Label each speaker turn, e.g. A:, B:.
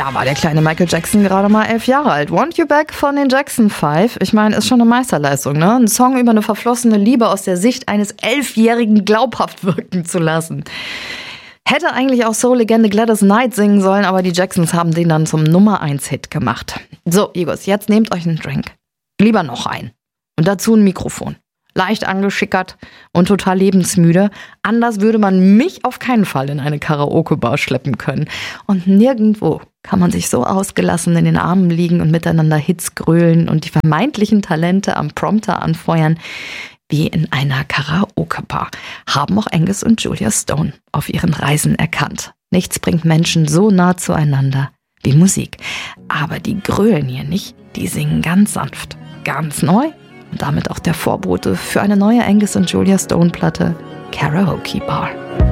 A: Da war der kleine Michael Jackson gerade mal 11 Jahre alt. Want You Back von den Jackson 5. Ich meine, ist schon eine Meisterleistung, ne? Ein Song über eine verflossene Liebe aus der Sicht eines 11-Jährigen glaubhaft wirken zu lassen. Hätte eigentlich auch Soul-Legende Gladys Knight singen sollen, aber die Jacksons haben den dann zum Nummer-1-Hit gemacht. So, Igos, jetzt nehmt euch einen Drink. Lieber noch einen. Und dazu ein Mikrofon. Leicht angeschickert und total lebensmüde. Anders würde man mich auf keinen Fall in eine Karaoke-Bar schleppen können. Und nirgendwo kann man sich so ausgelassen in den Armen liegen und miteinander Hits grölen und die vermeintlichen Talente am Prompter anfeuern, wie in einer Karaoke-Bar. Haben auch Angus und Julia Stone auf ihren Reisen erkannt. Nichts bringt Menschen so nah zueinander wie Musik. Aber die grölen hier nicht, die singen ganz sanft, ganz neu. Und damit auch der Vorbote für eine neue Angus und Julia Stone Platte, Karaoke Bar.